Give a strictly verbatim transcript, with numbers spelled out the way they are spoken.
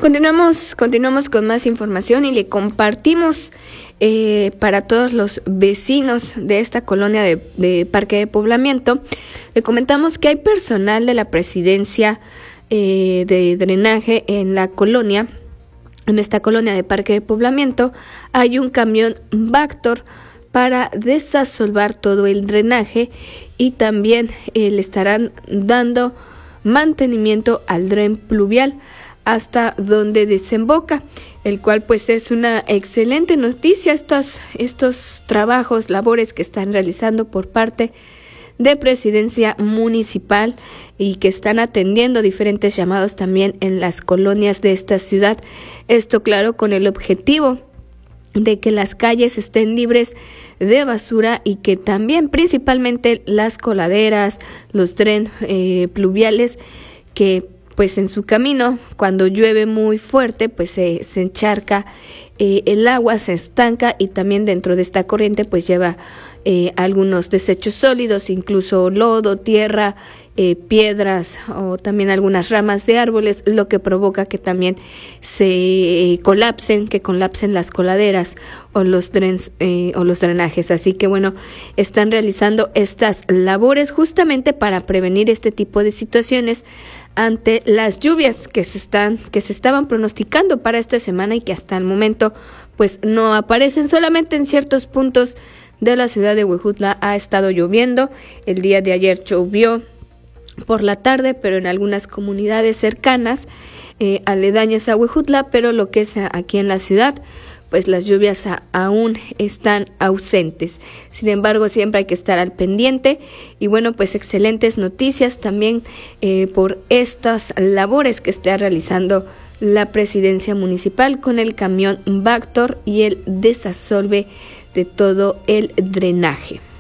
Continuamos, continuamos con más información y le compartimos eh, para todos los vecinos de esta colonia de, de Parque de Poblamiento. Le comentamos que hay personal de la presidencia eh, de drenaje en la colonia, en esta colonia de Parque de Poblamiento. Hay un camión Vactor para desasolvar todo el drenaje y también eh, le estarán dando mantenimiento al dren pluvial hasta donde desemboca, el cual pues es una excelente noticia. Estos, estos trabajos, labores que están realizando por parte de Presidencia Municipal y que están atendiendo diferentes llamados también en las colonias de esta ciudad. Esto, claro, con el objetivo de que las calles estén libres de basura y que también principalmente las coladeras, los drenes eh, pluviales, que pues en su camino, cuando llueve muy fuerte, pues se, se encharca eh, el agua, se estanca, y también dentro de esta corriente pues lleva eh, algunos desechos sólidos, incluso lodo, tierra, eh, piedras o también algunas ramas de árboles, lo que provoca que también se colapsen, que colapsen las coladeras o los drenes eh, o los drenajes. Así que bueno, están realizando estas labores justamente para prevenir este tipo de situaciones ante las lluvias que se están que se estaban pronosticando para esta semana y que hasta el momento pues no aparecen. Solamente en ciertos puntos de la ciudad de Huejutla ha estado lloviendo. El día de ayer llovió por la tarde, pero en algunas comunidades cercanas eh, aledañas a Huejutla, pero lo que es aquí en la ciudad, pues las lluvias a, aún están ausentes. Sin embargo, siempre hay que estar al pendiente y bueno, pues excelentes noticias también eh, por estas labores que está realizando la Presidencia Municipal con el camión Vactor y el desasolve de todo el drenaje.